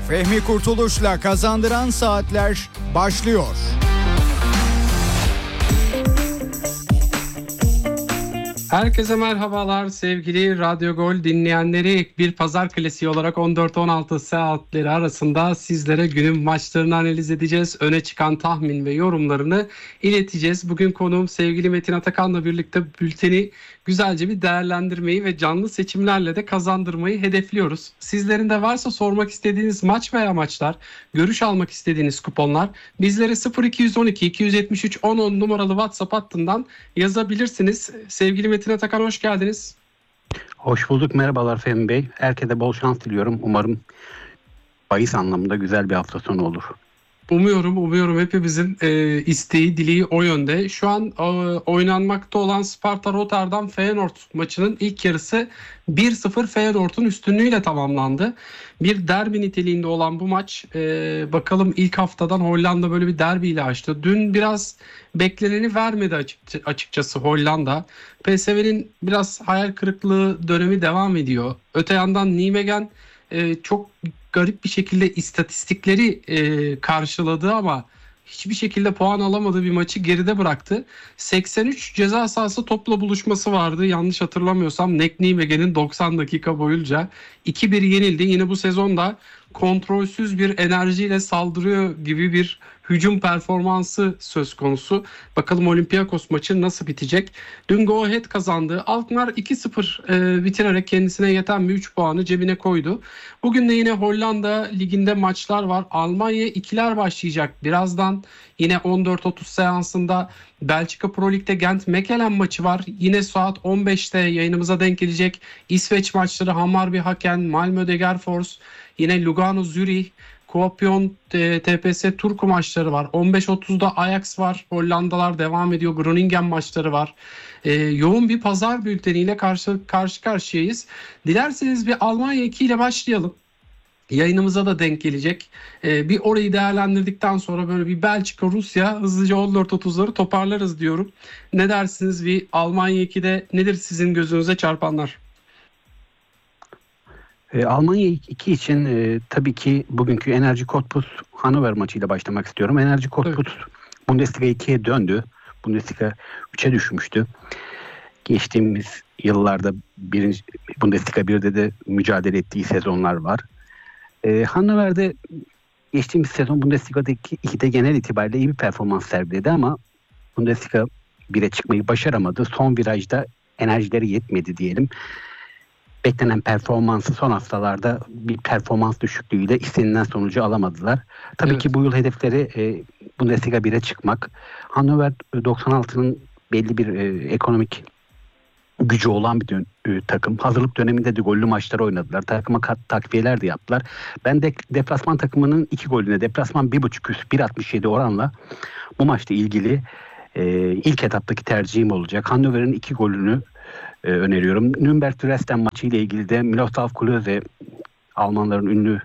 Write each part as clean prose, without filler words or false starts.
Fehmi Kurtuluş'la Kazandıran Saatler başlıyor. Herkese merhabalar sevgili Radyo Gol dinleyenleri. Bir pazar klasiği olarak 14-16 saatleri arasında sizlere günün maçlarını analiz edeceğiz. Öne çıkan tahmin ve yorumlarını ileteceğiz. Bugün konuğum sevgili Metin Atakan'la birlikte bülteni güzelce bir değerlendirmeyi ve canlı seçimlerle de kazandırmayı hedefliyoruz. Sizlerin de varsa sormak istediğiniz maç veya maçlar, görüş almak istediğiniz kuponlar bizlere 0212 273 10 numaralı WhatsApp hattından yazabilirsiniz. Sevgili Metin Atakan, hoş geldiniz. Hoş bulduk. Merhabalar Fehmi Bey. Herkese bol şans diliyorum. Umarım bahis anlamında güzel bir hafta sonu olur. Umuyorum hepimizin isteği, dileği o yönde. Şu an oynanmakta olan Sparta Rotterdam Feyenoord maçının ilk yarısı 1-0 Feyenoord'un üstünlüğüyle tamamlandı. Bir derbi niteliğinde olan bu maç, bakalım ilk haftadan Hollanda böyle bir derbiyle açtı. Dün biraz bekleneni vermedi açıkçası Hollanda. PSV'nin biraz hayal kırıklığı dönemi devam ediyor. Öte yandan Nijmegen çok garip bir şekilde istatistikleri karşıladı ama hiçbir şekilde puan alamadığı bir maçı geride bıraktı. 83 ceza sahası topla buluşması vardı. Yanlış hatırlamıyorsam Nijmegen'in 90 dakika boyunca 2-1 yenildi. Yine bu sezonda kontrolsüz bir enerjiyle saldırıyor gibi bir hücum performansı söz konusu. Bakalım Olympiakos maçı nasıl bitecek? Dün Go Ahead kazandı. Alkmaar 2-0 bitirerek kendisine yeten bir 3 puanı cebine koydu. Bugün de yine Hollanda liginde maçlar var. Almanya ikiler başlayacak. Birazdan yine 14.30 seansında Belçika Pro Lig'de Gent-Mechelen maçı var. Yine saat 15'te yayınımıza denk gelecek İsveç maçları Hammarby Haken, Malmö Degerfors, yine Lugano Zürih, Kuopion TPS Turku maçları var. 15.30'da Ajax var. Hollandalar devam ediyor. Groningen maçları var. Yoğun bir pazar bülteniyle karşı karşıyayız. Dilerseniz bir Almanya 2 ile başlayalım. Yayınımıza da denk gelecek. Bir orayı değerlendirdikten sonra böyle bir Belçika, Rusya hızlıca 14.30'ları toparlarız diyorum. Ne dersiniz bir Almanya 2'de nedir sizin gözünüze çarpanlar? Almanya 2 için tabii ki bugünkü Enerji Cottbus Hannover maçıyla başlamak istiyorum. Enerji Cottbus Bundesliga 2'ye döndü. Bundesliga 3'e düşmüştü. Geçtiğimiz yıllarda Bundesliga 1'de de mücadele ettiği sezonlar var. Hannover'de geçtiğimiz sezon Bundesliga'daki 2'de genel itibariyle iyi bir performans sergiledi ama Bundesliga 1'e çıkmayı başaramadı. Son virajda enerjileri yetmedi diyelim. Beklenen performansı son haftalarda bir performans düşüklüğüyle istenilen sonucu alamadılar. Tabii ki bu yıl hedefleri Bundesliga 1'e çıkmak. Hannover 96'nın belli bir ekonomik gücü olan bir takım. Hazırlık döneminde de gollü maçlar oynadılar. Takıma takviyeler de yaptılar. Ben de deplasman takımının 2 golüne deplasman 1.5 üst 1.67 oranla bu maçla ilgili ilk etaptaki tercihim olacak. Hannover'in 2 golünü öneriyorum. Nürnberg-Dresden maçı ile ilgili de Miroslav Klose, Almanların ünlü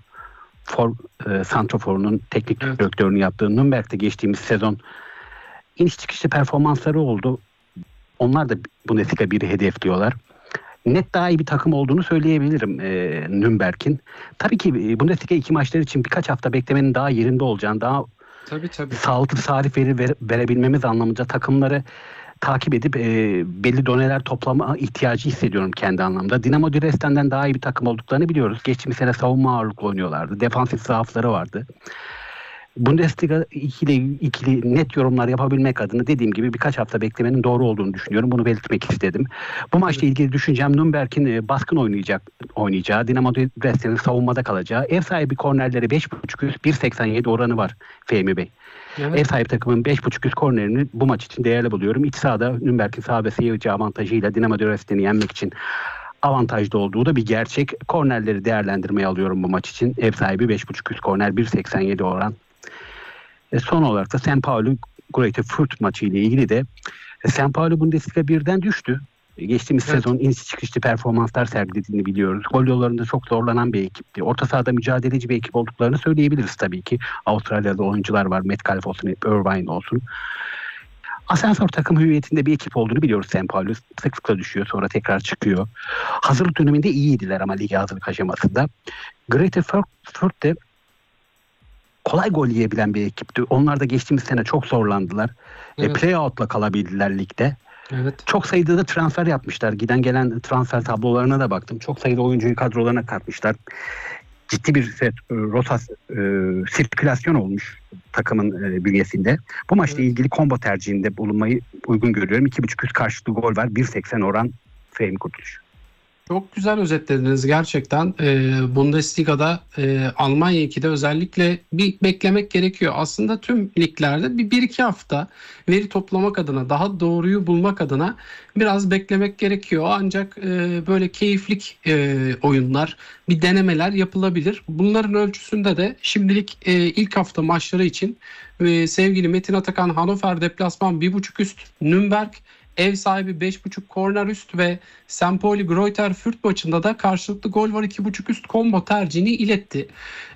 santraforunun teknik direktörünü yaptığı Nürnberg'de geçtiğimiz sezon iniş çıkışlı performansları oldu. Onlar da Bundesliga 1'i hedefliyorlar. Net daha iyi bir takım olduğunu söyleyebilirim Nürnberg'in. Tabii ki Bundesliga 2 maçları için birkaç hafta beklemenin daha yerinde olacağını, daha sağlıklı tarif verebilmemiz anlamında takımları takip edip belli doneler toplama ihtiyacı hissediyorum kendi anlamda. Dinamo Dresden'den daha iyi bir takım olduklarını biliyoruz. Geçtiğimiz sene savunma ağırlıklı oynuyorlardı. Defansif zaafları vardı. Bundesliga ikili net yorumlar yapabilmek adına dediğim gibi birkaç hafta beklemenin doğru olduğunu düşünüyorum. Bunu belirtmek istedim. Bu maçla ilgili düşüncem Nürnberg'in baskın oynayacağı, Dinamo Dresden'in savunmada kalacağı, ev sahibi kornerleri 5.5 üst 1.87 oranı var Fehmi Bey. Evet. Ev sahibi takımın 5.5 üst kornerini bu maç için değerli buluyorum. İç sahada Nürnberg'in saha ve seyirci avantajıyla Dinamo Dresden'i yenmek için avantajlı olduğu da bir gerçek. Kornerleri değerlendirmeye alıyorum bu maç için. Ev sahibi 5.5 üst korner 1.87 oran. Son olarak da St. Pauli Greuther Fürth maçı ile ilgili de St. Pauli Bundesliga 1'den düştü. Geçtiğimiz sezon iniş çıkışlı performanslar sergilediğini biliyoruz. Gol yollarında çok zorlanan bir ekipti. Orta sahada mücadeleci bir ekip olduklarını söyleyebiliriz tabii ki. Avustralya'da oyuncular var. Metcalfe olsun, Irvine olsun. Asansör takım hüviyetinde bir ekip olduğunu biliyoruz St. Pauli. Sıklıkla düşüyor, sonra tekrar çıkıyor. Hazırlık döneminde iyiydiler ama lige hazırlık aşamasında. Greuther Fürth de kolay gol yiyebilen bir ekipti. Onlar da geçtiğimiz sene çok zorlandılar. Evet. Play-out'la kalabildiler ligde. Evet. Çok sayıda da transfer yapmışlar. Giden gelen transfer tablolarına da baktım. Çok sayıda oyuncuyu kadrolarına katmışlar. Ciddi bir sirkülasyon olmuş takımın bünyesinde. Bu maçla ilgili combo tercihinde bulunmayı uygun görüyorum. 2.5 üst karşılıklı gol var. 1.80 oran Fehmi Kurtuluş. Çok güzel özetlediniz gerçekten. Bundesliga'da Almanya 2'de özellikle bir beklemek gerekiyor. Aslında tüm liglerde bir iki hafta veri toplamak adına, daha doğruyu bulmak adına biraz beklemek gerekiyor. Ancak böyle keyiflik oyunlar, bir denemeler yapılabilir. Bunların ölçüsünde de şimdilik ilk hafta maçları için sevgili Metin Atakan Hannover deplasman 1.5 üst, Nürnberg ev sahibi 5.5 korner üst ve St. Pauli Greuther Fürth maçında da karşılıklı gol var 2.5 üst combo tercihini iletti.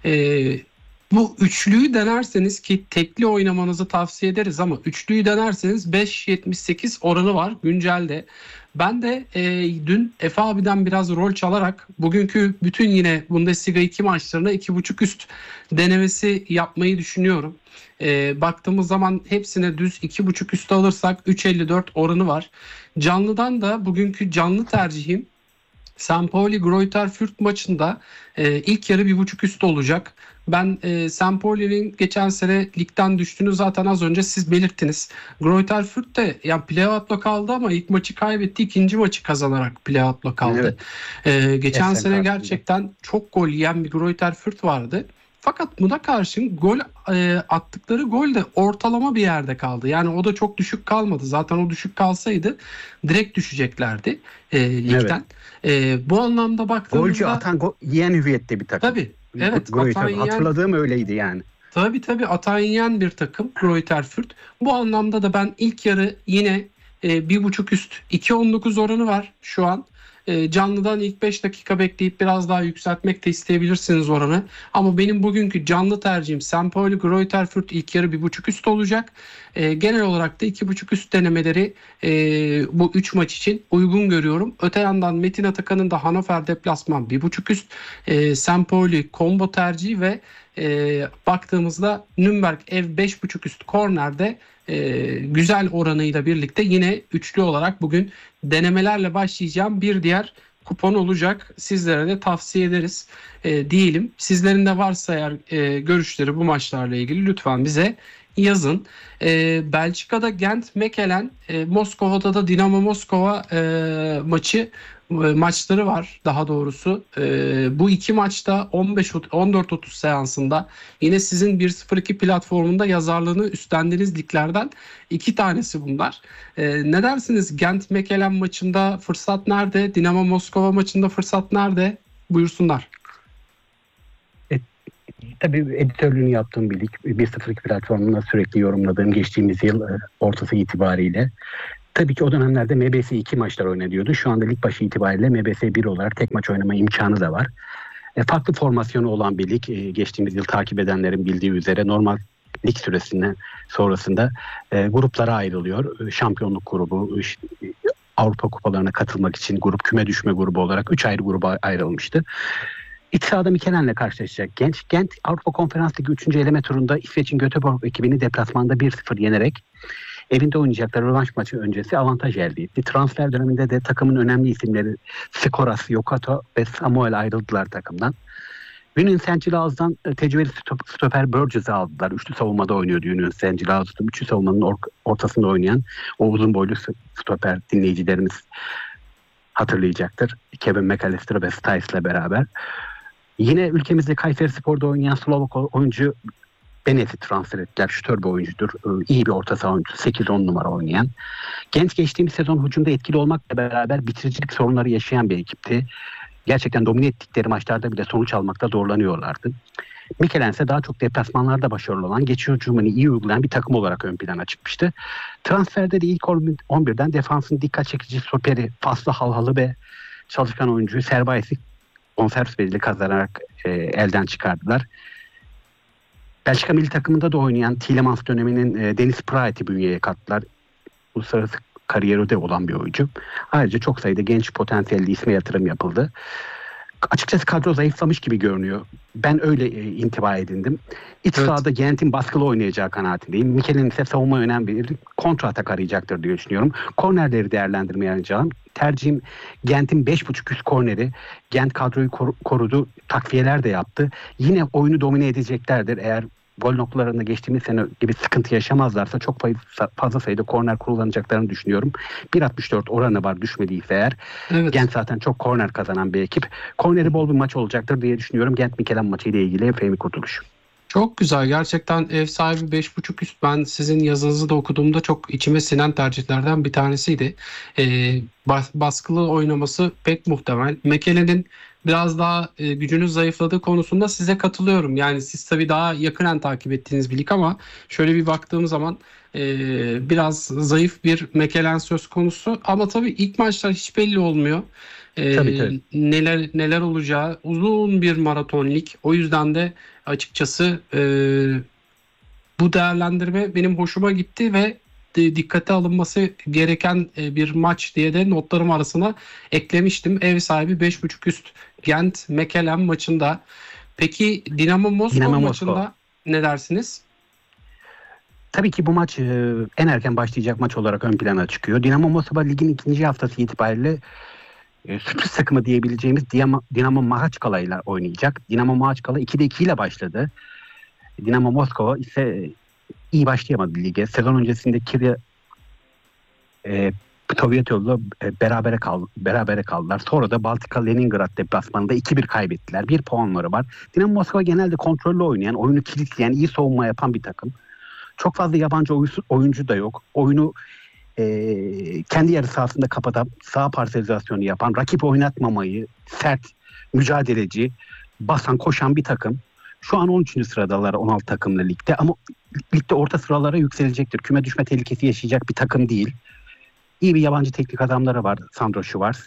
Bu üçlüyü denerseniz, ki tekli oynamanızı tavsiye ederiz ama üçlüyü denerseniz 5.78 oranı var güncelde. Ben de dün Efe abiden biraz rol çalarak bugünkü bütün yine Bundesliga 2 maçlarına 2.5 üst denemesi yapmayı düşünüyorum. Baktığımız zaman hepsine düz 2.5 üstü alırsak 3.54 oranı var. Canlıdan da bugünkü canlı tercihim St. Pauli Greuther Fürth maçında ilk yarı 1.5 üstü olacak. Ben St. Pauli'nin geçen sene ligden düştüğünü zaten az önce siz belirttiniz. Greuther Fürth de yani play-out'la kaldı ama ilk maçı kaybetti. İkinci maçı kazanarak play-out'la kaldı. Evet. Geçen sene karşında gerçekten çok gol yiyen bir Greuther Fürth vardı. Fakat buna karşın gol attıkları gol de ortalama bir yerde kaldı. Yani o da çok düşük kalmadı. Zaten o düşük kalsaydı direkt düşeceklerdi ligden. Evet. Bu anlamda baktığımızda... Golcü atan yiyen hüviyette bir takım. Tabii. Evet. Hatırladığım öyleydi yani. Tabii atan yiyen bir takım Greuther Fürth. Bu anlamda da ben ilk yarı yine 1.5 üst 2.19 oranı var şu an. Canlıdan ilk 5 dakika bekleyip biraz daha yükseltmek de isteyebilirsiniz oranı. Ama benim bugünkü canlı tercihim St. Pauli Greuther Fürth ilk yarı 1.5 üst olacak. Genel olarak da 2.5 üst denemeleri bu 3 maç için uygun görüyorum. Öte yandan Metin Atakan'ın da Hannover deplasman 1.5 üst, St. Pauli combo tercihi ve baktığımızda Nürnberg ev 5.5 üst kornerde güzel oranıyla birlikte yine üçlü olarak bugün denemelerle başlayacağım bir diğer kupon olacak. Sizlere de tavsiye ederiz diyelim. Sizlerin de varsa eğer görüşleri bu maçlarla ilgili lütfen bize yazın. Belçika'da Gent Mechelen, Moskova'da da Dinamo Moskova maçları var daha doğrusu. Bu iki maçta 14.30 seansında yine sizin 102 platformunda yazarlığını üstlendiğiniz liglerden iki tanesi bunlar. Ne dersiniz? Gent Mechelen maçında fırsat nerede? Dinamo Moskova maçında fırsat nerede? Buyursunlar. Tabii editörlüğünü yaptığım bir lig. 102 platformunda sürekli yorumladığım geçtiğimiz yıl ortası itibariyle. Tabii ki o dönemlerde MBS 2 maçlar oynanıyordu. Şu anda lig başı itibariyle MBS 1 olarak tek maç oynama imkanı da var. Farklı formasyonu olan bir lig. Geçtiğimiz yıl takip edenlerin bildiği üzere normal lig süresinden sonrasında gruplara ayrılıyor. Şampiyonluk grubu, Avrupa kupalarına katılmak için grup, küme düşme grubu olarak 3 ayrı gruba ayrılmıştı. İç sahada Mikelen'le karşılaşacak Gent Avrupa Konferans Ligi 3. eleme turunda İsveç'in Göteborg ekibini deplasmanda 1-0 yenerek evinde oynayacakları rövanş maçı öncesi avantaj elde etti. Transfer döneminde de takımın önemli isimleri Sikoras, Yokato ve Samuel ayrıldılar takımdan. Union Saint-Gillois'dan tecrübeli stoper Burgess'i aldılar. Üçlü savunmada oynuyordu Union Saint-Gillois'da. Üçlü savunmanın ortasında oynayan o uzun boylu stoper dinleyicilerimiz hatırlayacaktır. Kevin McAllister ve Stice'la beraber. Yine ülkemizde Kayserispor'da oynayan Slovak oyuncu Benet'i transfer ettiler. Şütör bir oyuncudur. İyi bir orta saha oyuncusu. 8-10 numara oynayan. Gent geçtiğimiz sezon hücumda etkili olmakla beraber bitiricilik sorunları yaşayan bir ekipti. Gerçekten domine ettikleri maçlarda bile sonuç almakta zorlanıyorlardı. Mechelen ise daha çok deplasmanlarda başarılı olan, geçiş hücumunu iyi uygulayan bir takım olarak ön plana çıkmıştı. Transferde de ilk 11'den defansın dikkat çekici stoperi Faslı Halhalı ve çalışkan oyuncuyu Serbayes'i bonservis bedeli kazanarak elden çıkardılar. Belçika milli takımında da oynayan Tielemans döneminin Dennis Praet'i bünyeye kattılar. Uluslararası kariyeri de olan bir oyuncu. Ayrıca çok sayıda genç potansiyelli isme yatırım yapıldı. Açıkçası kadro zayıflamış gibi görünüyor. Ben öyle intiba edindim. İç Evet. sahada Gent'in baskılı oynayacağı kanaatindeyim. Mikel'in ise savunma önem verir. Kontra atak arayacaktır diye düşünüyorum. Kornerleri değerlendirmeye arayacağım. Tercihim Gent'in 5.5 üst korneri. Gent kadroyu korudu. Takviyeler de yaptı. Yine oyunu domine edeceklerdir. Eğer gol noktalarında geçtiğimiz sene gibi sıkıntı yaşamazlarsa çok fazla sayıda korner kullanacaklarını düşünüyorum. 1.64 oranı var düşmediyse eğer. Evet. Gent zaten çok korner kazanan bir ekip. Korneri bol bir maç olacaktır diye düşünüyorum. Gent-Mikelen maçı ile ilgili Fehmi Kurtuluş. Çok güzel. Gerçekten ev sahibi 5.5 üst. Ben sizin yazınızı da okuduğumda çok içime sinen tercihlerden bir tanesiydi. Baskılı oynaması pek muhtemel. Mekele'nin biraz daha gücünün zayıfladığı konusunda size katılıyorum. Yani siz tabii daha yakinen takip ettiğiniz bir lig ama şöyle bir baktığım zaman biraz zayıf bir Mekelen söz konusu. Ama tabii ilk maçlar hiç belli olmuyor. Tabii. Neler olacağı uzun bir maraton lig. O yüzden de açıkçası bu değerlendirme benim hoşuma gitti ve dikkate alınması gereken bir maç diye de notlarım arasına eklemiştim. Ev sahibi 5.5 üst Gent Mechelen maçında. Peki Dinamo Moskova maçında ne dersiniz? Tabii ki bu maç en erken başlayacak maç olarak ön plana çıkıyor. Dinamo Moskova ligin ikinci haftası itibariyle sürpriz takımı diyebileceğimiz Dinamo Mahaçkala ile oynayacak. Dinamo Mahaçkala 2'de 2 ile başladı. Dinamo Moskova ise iyi başlayamadı lige. Sezon öncesinde Kirya Sovyetol'la berabere kaldılar. Sonra da Baltika Leningrad deplasmanında 2-1 kaybettiler. 1 puanları var. Dinamo Moskova genelde kontrollü oynayan, oyunu kilitleyen, iyi savunma yapan bir takım. Çok fazla yabancı oyuncu da yok. Oyunu kendi yarı sahasında kapatan, sağ parselizasyonu yapan, rakip oynatmamayı, sert, mücadeleci, basan, koşan bir takım. Şu an 13. sıradalar 16 takımlı ligde ama ligde orta sıralara yükselecektir. Küme düşme tehlikesi yaşayacak bir takım değil. İyi bir yabancı teknik adamları var. Sandro Schwarz.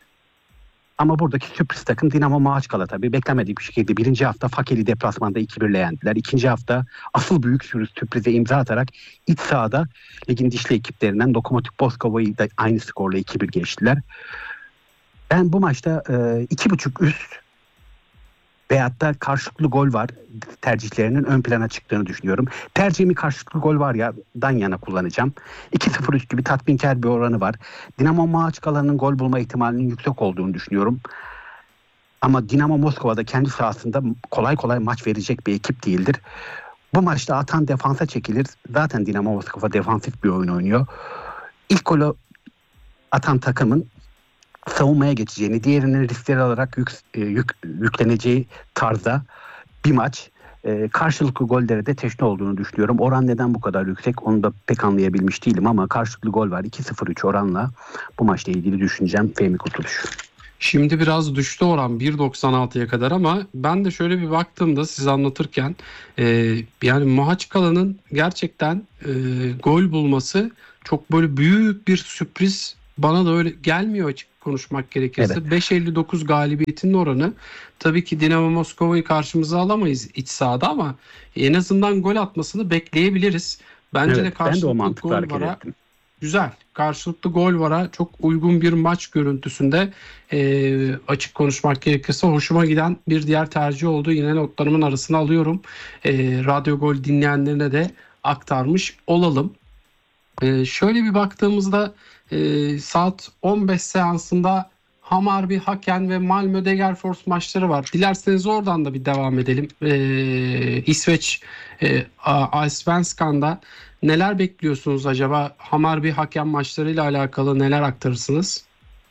Ama buradaki sürpriz takım Dinamo Mahaçkala tabii. Beklenmedik bir şekilde birinci hafta Fakeli deplasmanda 2-1'le yendiler. İkinci hafta asıl büyük sürprize imza atarak iç sahada ligin dişli ekiplerinden Lokomotiv Moskova'yı da aynı skorla 2-1 geçtiler. Ben bu maçta 2.5 üst veyahut da karşılıklı gol var tercihlerinin ön plana çıktığını düşünüyorum. Tercihimi karşılıklı gol var ya'dan yana kullanacağım. 2-0 üst gibi tatminkar bir oranı var. Dinamo Mahaçkala'nın gol bulma ihtimalinin yüksek olduğunu düşünüyorum. Ama Dinamo Moskova'da kendi sahasında kolay kolay maç verecek bir ekip değildir. Bu maçta atan defansa çekilir. Zaten Dinamo Moskova defansif bir oyun oynuyor. İlk golü atan takımın savunmaya geçeceğini, diğerinin riskleri alarak yükleneceği tarzda bir maç. Karşılıklı gollere de teşne olduğunu düşünüyorum. Oran neden bu kadar yüksek onu da pek anlayabilmiş değilim ama karşılıklı gol var. 2-0-3 oranla bu maçla ilgili düşüneceğim. Fehmi Kurtuluş. Şimdi biraz düştü oran 1.96'ya kadar ama ben de şöyle bir baktığımda siz anlatırken yani Mahaçkala'nın gerçekten gol bulması çok böyle büyük bir sürpriz bana da öyle gelmiyor açık konuşmak gerekirse. Evet. 5.59 galibiyetinin oranı. Tabii ki Dinamo Moskova'yı karşımıza alamayız iç sahada ama en azından gol atmasını bekleyebiliriz. Bence Evet, de ben de o karşılıklı mantıkla gol hareket vara ettim. güzel. Karşılıklı gol vara çok uygun bir maç görüntüsünde açık konuşmak gerekirse hoşuma giden bir diğer tercih oldu. Yine notlarımın arasına alıyorum. Radyo Gol dinleyenlerine de aktarmış olalım. Şöyle bir baktığımızda saat 15 seansında Hammarby, Haken ve Malmö Degerfors maçları var. Dilerseniz oradan da bir devam edelim. İsveç Allsvenskan'da neler bekliyorsunuz acaba? Hammarby, Haken maçlarıyla alakalı neler aktarırsınız?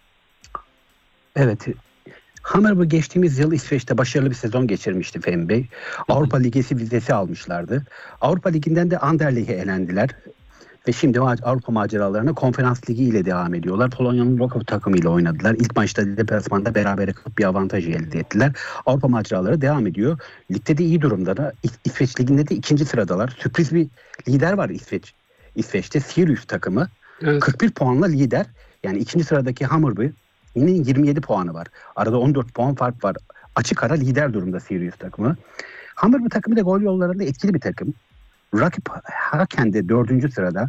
Evet. Hammarby geçtiğimiz yıl İsveç'te başarılı bir sezon geçirmişti Fehmi Bey. Avrupa Ligesi vizesi almışlardı. Avrupa Ligi'nden de Anderlecht'e elendiler. Ve şimdi Avrupa maceralarına Konferans Ligi ile devam ediyorlar. Polonya'nın Rakov takımıyla oynadılar. İlk maçta deplasmanda berabere kalıp bir avantajı elde ettiler. Avrupa maceraları devam ediyor. Ligde de iyi durumda da. İsveç Ligi'nde de 2. sıradalar. Sürpriz bir lider var İsveç'te. Sirius takımı. Evet. 41 puanla lider. Yani 2. sıradaki Hammarby'nin 27 puanı var. Arada 14 puan fark var. Açık ara lider durumda Sirius takımı. Hammarby takımı da gol yollarında etkili bir takım. Rakip Haken de 4. sırada.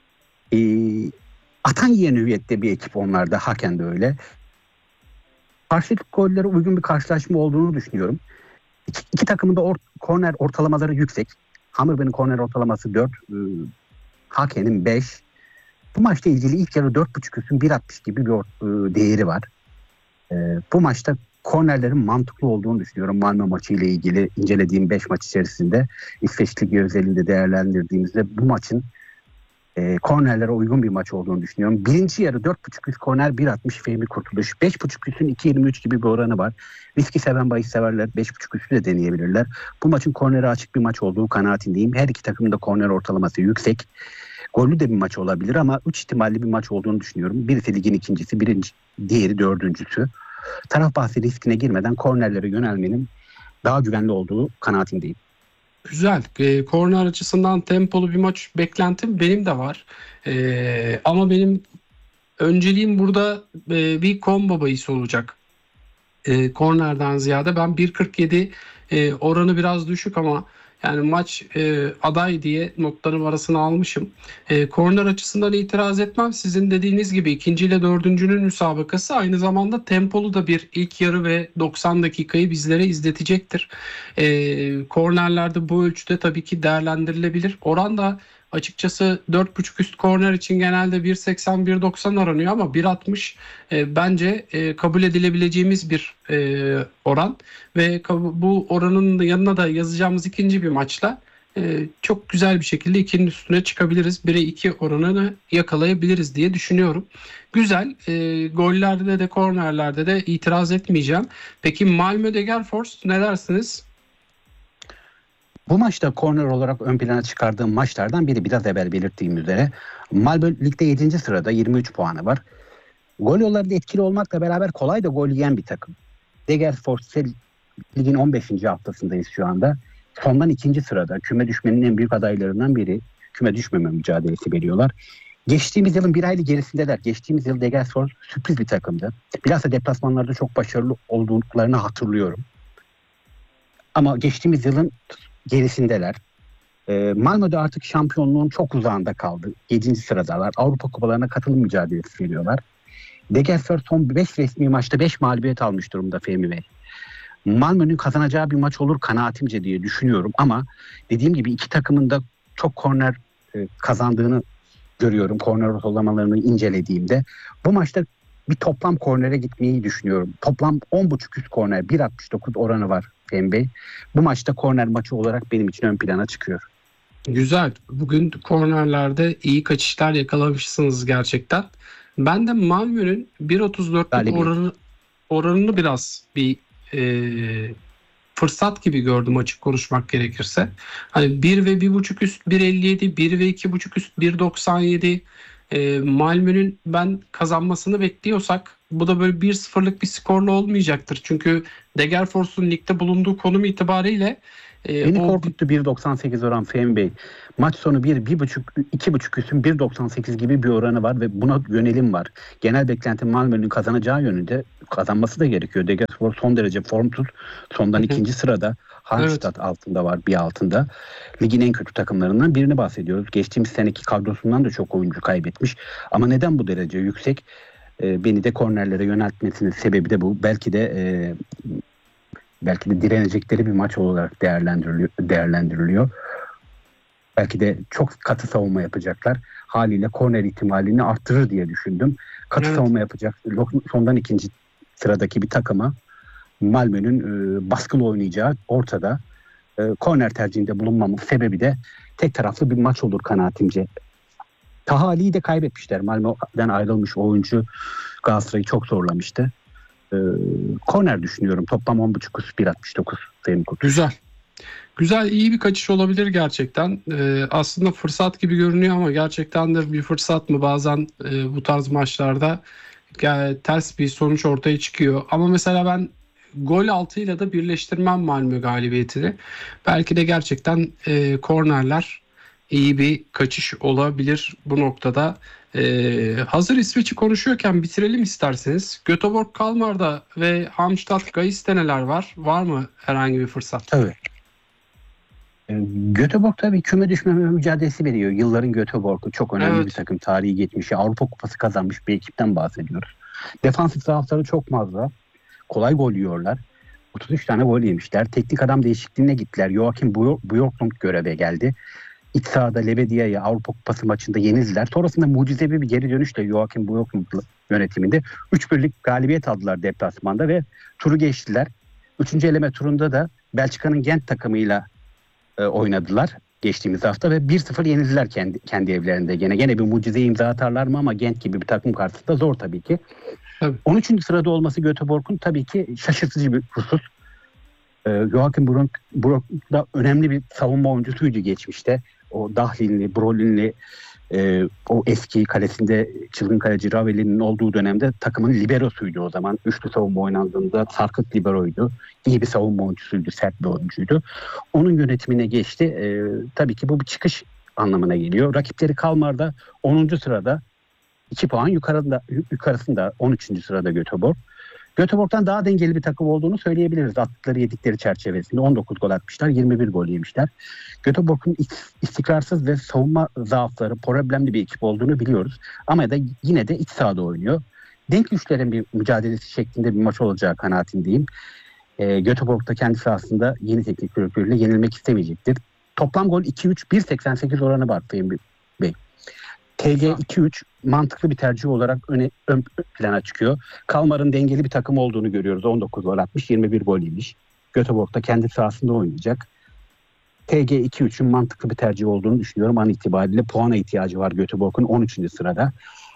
Atan yiyen hüviyette bir ekip onlar da. Haken de öyle. karşılıklı gollere uygun bir karşılaşma olduğunu düşünüyorum. İki takımın da korner ortalamaları yüksek. Hammarby'nin korner ortalaması 4, Haken'in 5. Bu maçla ilgili ilk yarı 4.5 üstün 1.60 gibi bir değeri var. Bu maçta kornerlerin mantıklı olduğunu düşünüyorum. Malmö maçı ile ilgili incelediğim 5 maç içerisinde İsveç Ligi özelinde değerlendirdiğimizde bu maçın kornerlere uygun bir maç olduğunu düşünüyorum. Birinci yarı 4.5 üst korner 1.60 Fehmi Kurtuluş. 5.5 üstün 2.23 gibi bir oranı var. Riski seven bahis severler 5.5 üstü de deneyebilirler. Bu maçın kornere açık bir maç olduğu kanaatindeyim. Her iki takımın da korner ortalaması yüksek. Gollü de bir maç olabilir ama 3 ihtimalli bir maç olduğunu düşünüyorum. Birisi ligin ikincisi, diğeri dördüncüsü. Taraf bahsi riskine girmeden kornerlere yönelmenin daha güvenli olduğu kanaatindeyim. Güzel. Korner açısından tempolu bir maç beklentim benim de var. Ama benim önceliğim burada bir combo bahis olacak. Kornerden ziyade ben 1.47 oranı biraz düşük ama yani maç aday diye notlarım arasına almışım. Korner açısından itiraz etmem. Sizin dediğiniz gibi ikinci ile dördüncünün müsabakası aynı zamanda tempolu da bir ilk yarı ve 90 dakikayı bizlere izletecektir. Kornerlerde bu ölçüde tabii ki değerlendirilebilir. Oran da açıkçası 4.5 üst korner için genelde 1.80-1.90 aranıyor ama 1.60 bence kabul edilebileceğimiz bir oran ve bu oranın yanına da yazacağımız ikinci bir maçla çok güzel bir şekilde 2'nin üstüne çıkabiliriz. 1'e 2 oranını yakalayabiliriz diye düşünüyorum. Güzel. Gollerde de kornerlerde de itiraz etmeyeceğim. Peki Malmö Degerfors ne dersiniz? Bu maçta korner olarak ön plana çıkardığım maçlardan biri, biraz evvel belirttiğim üzere. Malmö ligde 7. sırada 23 puanı var. Gol yollarında etkili olmakla beraber kolay da gol yiyen bir takım. Degerfors ligin 15. haftasındayız şu anda. Sondan 2. sırada, küme düşmenin en büyük adaylarından biri. Küme düşmeme mücadelesi veriyorlar. Geçtiğimiz yılın bir aylık gerisindeler. Geçtiğimiz yıl Degerfors sürpriz bir takımdı. Bilhassa deplasmanlarda çok başarılı olduklarını hatırlıyorum. Ama geçtiğimiz yılın gerisindeler. Malmö'de artık şampiyonluğun çok uzağında kaldı. 7. sıradalar. Avrupa kupalarına katılım mücadelesi veriyorlar. Degerfors son 5 resmi maçta 5 mağlubiyet almış durumda Fehmi Bey. Malmö'nün kazanacağı bir maç olur kanaatimce diye düşünüyorum ama dediğim gibi iki takımın da çok korner kazandığını görüyorum. Korner ortalamalarını incelediğimde. Bu maçta bir toplam kornere gitmeyi düşünüyorum. Toplam 10.5 üst korner 1.69 oranı var Fehmi Bey. Bu maçta korner maçı olarak benim için ön plana çıkıyor. Güzel. Bugün kornerlerde iyi kaçışlar yakalamışsınız gerçekten. Ben de Malmö'nün 1.34'lük oranını biraz bir fırsat gibi gördüm açık konuşmak gerekirse. Hani 1 ve 1.5 üst 1.57, 1 ve 2.5 üst 1.97. Malmö'nün ben kazanmasını bekliyorsak bu da böyle 1-0'lık bir skorla olmayacaktır. Çünkü Degerfors'un ligde bulunduğu konum itibariyle beni korkuttu 1.98 oran Fehmi Bey. Maç sonu 2.5 üstün 1.98 gibi bir oranı var ve buna yönelim var. Genel beklentim Malmö'nün kazanacağı yönünde, kazanması da gerekiyor. Degerfors son derece formsuz. Sondan 2. sırada. Halmstad altında var, bir altında. Ligin en kötü takımlarından birini bahsediyoruz. Geçtiğimiz seneki kadrosundan da çok oyuncu kaybetmiş. Ama neden bu derece yüksek? Beni de kornerlere yöneltmesinin sebebi de bu. Belki de direnecekleri bir maç olarak değerlendiriliyor. Belki de çok katı savunma yapacaklar. Haliyle korner ihtimalini arttırır diye düşündüm. Katı savunma yapacak. Sondan 2. sıradaki bir takıma Malmö'nün baskılı oynayacağı ortada. Korner tercihinde bulunmamın sebebi de tek taraflı bir maç olur kanaatimce. Taha Ali'yi de kaybetmişler. Malmö'den ayrılmış oyuncu Galatasaray'ı çok zorlamıştı. Korner düşünüyorum. Toplam 10.5 üst 1.69. Güzel. Güzel, iyi bir kaçış olabilir gerçekten. Aslında fırsat gibi görünüyor ama gerçekten de bir fırsat mı? Bazen bu tarz maçlarda ters bir sonuç ortaya çıkıyor. Ama mesela ben gol altıyla da birleştirmem Malmö galibiyetini. Belki de gerçekten kornerler iyi bir kaçış olabilir bu noktada. Hazır İsveç'i konuşuyorken bitirelim isterseniz. Göteborg Kalmar'da ve Halmstad Geist'te neler var? Var mı herhangi bir fırsat? Tabii. Göteborg tabii küme düşmeme mücadelesi veriyor. Yılların Göteborg'u çok önemli bir takım. Tarihi geçmişi, Avrupa Kupası kazanmış bir ekipten bahsediyoruz. Defansif zaafları çok fazla. kolay gol yiyorlar. 33 tane gol yemişler. Teknik adam değişikliğine gittiler. Joachim Björklund göreve geldi. İç sahada Lebedia'yı Avrupa Kupası maçında yenildiler. Sonrasında mucizevi bir geri dönüşle Joachim Björklund yönetiminde 3-1'lik galibiyet aldılar deplasmanda ve turu geçtiler. 3. eleme turunda da Belçika'nın Gent takımıyla oynadılar geçtiğimiz hafta ve 1-0 yenildiler kendi evlerinde. Gene bir mucize imza atarlar mı ama Gent gibi bir takım karşısında zor tabii ki. Tabii. 13. sırada olması Göteborg'un tabii ki şaşırtıcı bir husus. Joachim Björklund da önemli bir savunma oyuncusuydu geçmişte. O Dahlinli, Brolinli, o eski kalesinde çılgın kaleci Raveli'nin olduğu dönemde takımın liberosuydu o zaman. Üçlü savunma oynandığında sarkık liberoydu. İyi bir savunma oyuncusuydu, sert bir oyuncuydu. Onun yönetimine geçti. Tabii ki bu bir çıkış anlamına geliyor. Rakipleri Kalmar'da 10. sırada 2 puan yukarısında 13. sırada Göteborg. Göteborg'dan daha dengeli bir takım olduğunu söyleyebiliriz. Attıkları yedikleri çerçevesinde 19 gol atmışlar, 21 gol yemişler. Göteborg'un istikrarsız ve savunma zaafları, problemli bir ekip olduğunu biliyoruz. Ama da yine de iç sahada oynuyor. Denk güçlerin bir mücadelesi şeklinde bir maç olacağı kanaatindeyim. Göteborg'da kendi sahasında yeni teknik direktörüyle yenilmek istemeyecektir. Toplam gol 2-3, 1.88 oranı var Fehmi Bey. TG 2-3 mantıklı bir tercih olarak ön plana çıkıyor. Kalmar'ın dengeli bir takım olduğunu görüyoruz. 19 gol atmış, 21 gol yemiş. Göteborg'da kendi sahasında oynayacak. TG 2-3'ün mantıklı bir tercih olduğunu düşünüyorum. An itibariyle puana ihtiyacı var Göteborg'un 13. sırada.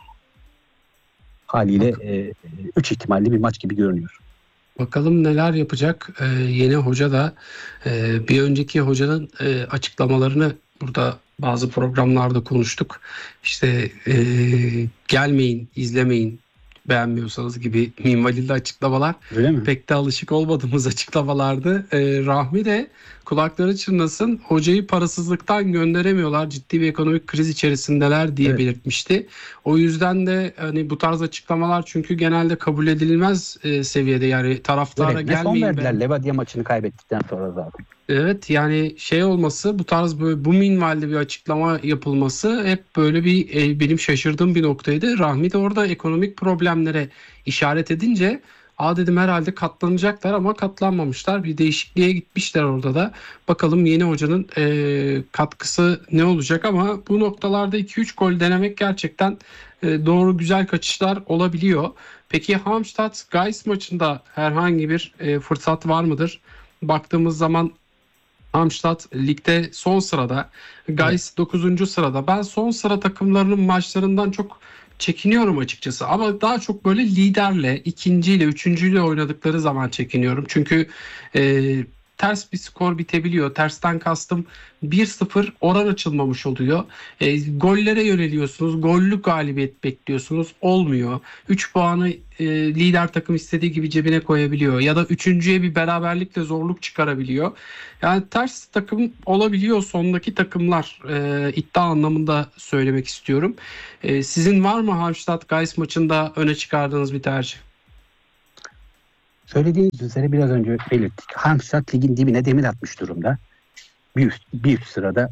Haliyle 3 ihtimalli bir maç gibi görünüyor. Bakalım neler yapacak yeni hoca da. Bir önceki hocanın açıklamalarını burada bazı programlarda konuştuk. İşte gelmeyin, izlemeyin, beğenmiyorsanız gibi minvalinde açıklamalar. Öyle mi? Pek de alışık olmadığımız açıklamalardı. Rahmi de kulakları çınlasın, hocayı parasızlıktan gönderemiyorlar, ciddi bir ekonomik kriz içerisindeler diye belirtmişti. O yüzden de hani bu tarz açıklamalar çünkü genelde kabul edilmez seviyede, yani taraftara Ne son gelmeyin. verdiler Levadia maçını kaybettikten sonra zaten. Evet, yani şey olması, bu tarz böyle bu minvalde bir açıklama yapılması hep böyle bir benim şaşırdığım bir noktaydı. Rahmi de orada ekonomik problemlere işaret edince dedim herhalde katlanacaklar ama katlanmamışlar. Bir değişikliğe gitmişler orada da. Bakalım yeni hocanın katkısı ne olacak ama bu noktalarda 2-3 gol denemek gerçekten doğru, güzel kaçışlar olabiliyor. Peki Darmstadt-Gais maçında herhangi bir fırsat var mıdır? Baktığımız zaman Darmstadt ligde son sırada, Gais 9. sırada. Ben son sıra takımlarının maçlarından çok çekiniyorum açıkçası. Ama daha çok böyle liderle, ikinciyle, üçüncüyle oynadıkları zaman çekiniyorum. Çünkü ters bir skor bitebiliyor. Tersten kastım 1-0 oran açılmamış oluyor. Gollere yöneliyorsunuz. Gollü galibiyet bekliyorsunuz. Olmuyor. 3 puanı lider takım istediği gibi cebine koyabiliyor. Ya da üçüncüye bir beraberlikle zorluk çıkarabiliyor. Yani ters takım olabiliyor sondaki takımlar. İddia anlamında söylemek istiyorum. Sizin var mı Darmstadt-Gais maçında öne çıkardığınız bir tercih? Söylediğiniz üzere biraz önce belirttik. Darmstadt ligin dibine demir atmış durumda. Bir üst sırada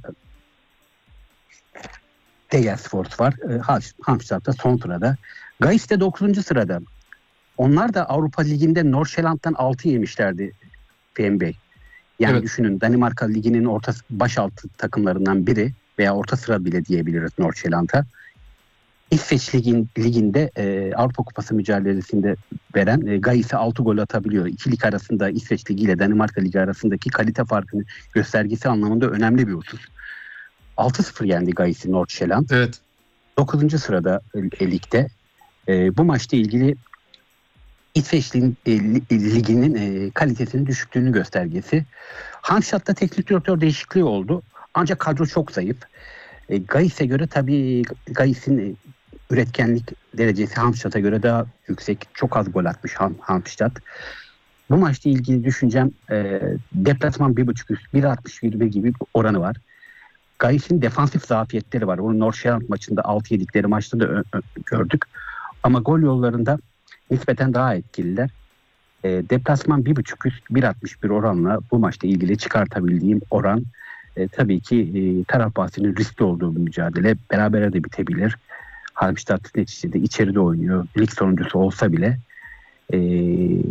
Degerfurt var. Darmstadt da son sırada. Gais de 9. sırada. Onlar da Avrupa Ligi'nde Nordsjælland'dan 6 yemişlerdi Fehmi Bey. Yani evet, düşünün, Danimarka Ligi'nin baş altı takımlarından biri veya orta sıra bile diyebiliriz Nordsjælland'a. İsveç Ligi'nde Avrupa Kupası mücadelesinde veren Gais'e 6 gol atabiliyor. İki lig arasında, İsveç Ligi ile Danimarka Ligi arasındaki kalite farkının göstergesi anlamında önemli bir husus. 6-0 yendi Gais'i Nordsjælland. evet. 9. sırada ligde. Bu maçla ilgili İsveç Ligi'nin kalitesinin düşüklüğünün göstergesi. Darmstadt'ta teknik direktör değişikliği oldu. Ancak kadro çok zayıf. Gais'e göre tabii Gais'in üretkenlik derecesi Darmstadt'a göre daha yüksek. Çok az gol atmış Darmstadt. Bu maçla ilgili düşüncem deplasman 1.5 üst 1.61 gibi bir oranı var. Gais'in defansif zafiyetleri var. Onu Nordsjælland maçında 6 yedikleri maçta da gördük. Ama gol yollarında nispeten daha etkililer. Deplasman 1.5 üst 1.61 oranla bu maçla ilgili çıkartabildiğim oran tabii ki taraf bahsinin riskli olduğu bir mücadele. Berabere de bitebilir. Darmstadt neticede içeride oynuyor. Lig sonuncusu olsa bile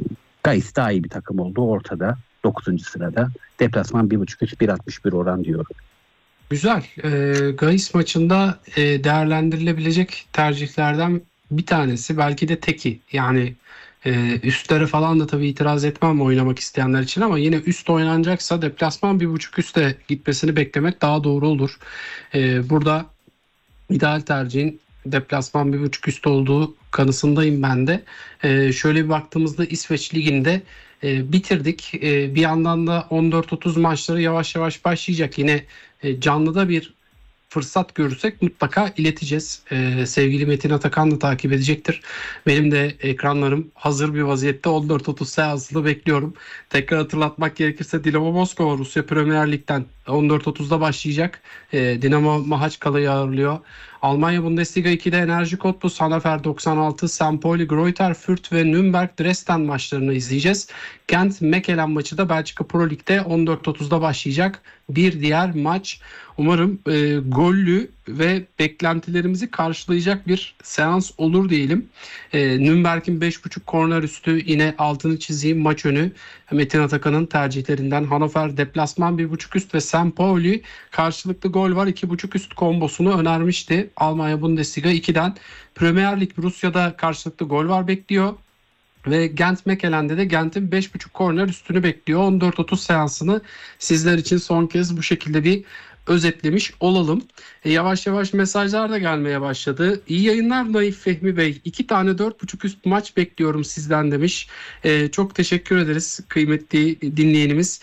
Gais daha iyi bir takım oldu. Ortada 9. sırada. Deplasman 1.5 üst 1.61 oran diyorum. Güzel. Gais maçında değerlendirilebilecek tercihlerden bir tanesi, belki de teki. Yani üstlere falan da tabii itiraz etmem oynamak isteyenler için, ama yine üst oynanacaksa deplasman 1.5 üste gitmesini beklemek daha doğru olur. Burada ideal tercihin deplasman 1.5 üst olduğu kanısındayım ben de. Şöyle bir baktığımızda İsveç Ligi'nde bitirdik. Bir yandan da 14-30 maçları yavaş yavaş başlayacak. Yine canlıda bir fırsat görürsek mutlaka ileteceğiz. Sevgili Metin Atakan da takip edecektir. Benim de ekranlarım hazır bir vaziyette 14.30 seansını bekliyorum. Tekrar hatırlatmak gerekirse Dinamo Moskova Rusya Premier Lig'den 14.30'da başlayacak. Dinamo Mahaçkala'yı ağırlıyor. Almanya Bundesliga 2'de Enerji Cottbus, Hannover 96, St. Pauli, Greuther Fürth ve Nürnberg Dresden maçlarını izleyeceğiz. Gent Mechelen maçı da Belçika Pro Lig'de 14.30'da başlayacak. Bir diğer maç. Umarım gollü ve beklentilerimizi karşılayacak bir seans olur diyelim. Nürnberg'in 5.5 korner üstü, yine altını çizeyim, maç önü Metin Atakan'ın tercihlerinden. Hannover deplasman 1.5 üst ve St. Pauli karşılıklı gol var 2.5 üst kombosunu önermişti. Almanya Bundesliga 2'den. Premier Lig Rusya'da karşılıklı gol var bekliyor. Ve Gent Mechelen'de de Gent'in 5.5 korner üstünü bekliyor. 14.30 seansını sizler için son kez bu şekilde bir özetlemiş olalım. Yavaş yavaş mesajlar da gelmeye başladı. İyi yayınlar Naif Fehmi Bey. 2 tane 4.5 üst maç bekliyorum sizden demiş. Çok teşekkür ederiz kıymetli dinleyenimiz.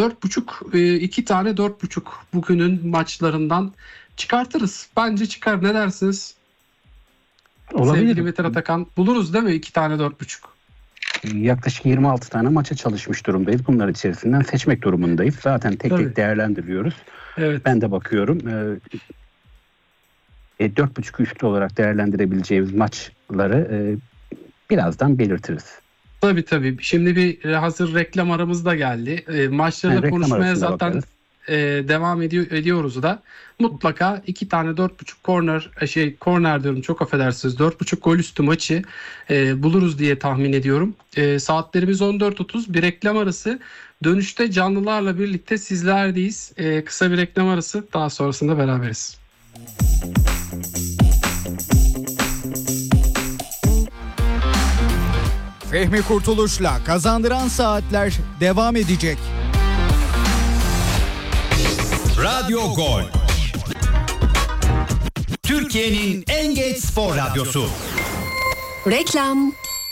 4.5, 2 tane 4.5 bugünün maçlarından çıkartırız. Bence çıkar. Ne dersiniz? Olabilir. Sevgili Metin Atakan, buluruz değil mi 2 tane 4.5? Yaklaşık 26 tane maça çalışmış durumdayız. Bunlar içerisinden seçmek durumundayız. Zaten tek Tabii. tek değerlendiriyoruz. Evet. Ben de bakıyorum. 4.5 üstü olarak değerlendirebileceğimiz maçları birazdan belirtiriz. Tabii. Şimdi bir hazır reklam aramız da geldi. Maçları reklam konuşmaya arasında zaten bakarız. devam ediyoruz da. Mutlaka 2 tane 4.5 korner diyorum, çok affedersiniz, 4.5 gol üstü maçı buluruz diye tahmin ediyorum. Saatlerimiz 14.30, bir reklam arası. Dönüşte canlılarla birlikte sizlerdeyiz. Kısa bir reklam arası, daha sonrasında beraberiz. Fehmi Kurtuluş'la Kazandıran Saatler devam edecek. Radyo Gol. Türkiye'nin en geç spor radyosu. Reklam.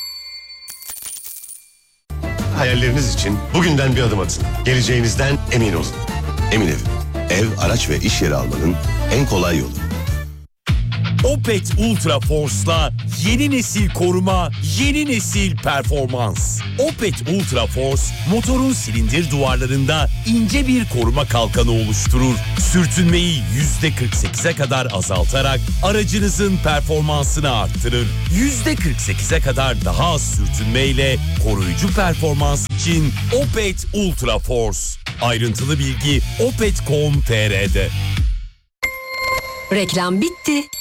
Hayalleriniz için bugünden bir adım atın. Geleceğinizden emin olun. Emin Ev, araç ve iş yeri almanın en kolay yolu. Opet Ultra Force'la yeni nesil koruma, yeni nesil performans. Opet Ultra Force, motorun silindir duvarlarında ince bir koruma kalkanı oluşturur. Sürtünmeyi %48'e kadar azaltarak aracınızın performansını arttırır. %48'e kadar daha az sürtünmeyle koruyucu performans için Opet Ultra Force. Ayrıntılı bilgi opet.com.tr'de. Reklam bitti.